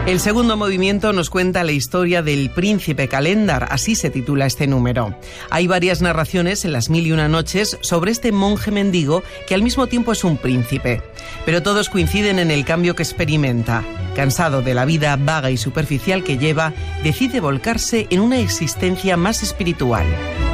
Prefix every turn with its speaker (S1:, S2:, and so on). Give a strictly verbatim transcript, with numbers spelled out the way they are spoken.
S1: El segundo movimiento nos cuenta la historia del príncipe Calendar, así se titula este número. Hay varias narraciones en las Mil y una noches sobre este monje mendigo que al mismo tiempo es un príncipe, pero todos coinciden en el cambio que experimenta. Cansado de la vida vaga y superficial que lleva, decide volcarse en una existencia más espiritual.